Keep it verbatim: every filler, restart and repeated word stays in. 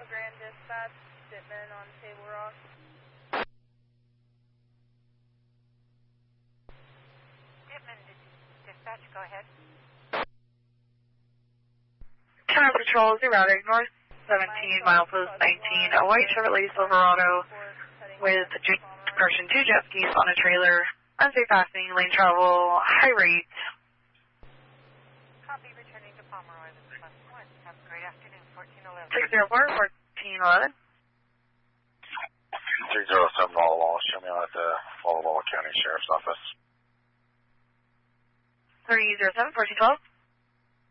Grand Dispatch, Dittman on Table Rock. Dittman, Dispatch, go ahead. Tower Patrol, zero routing north, seventeen, milepost nineteen, a white Chevrolet Silverado with depression two jet skis on a trailer, unsafe passing, lane travel, high rate. Copy, returning to Pomeroy, this is West one. Have a great afternoon, fourteen eleven. six zero four, fourteen eleven. three zero seven, Walla Walla, show me out at the Walla Walla County Sheriff's Office. three zero seven, fourteen twelve.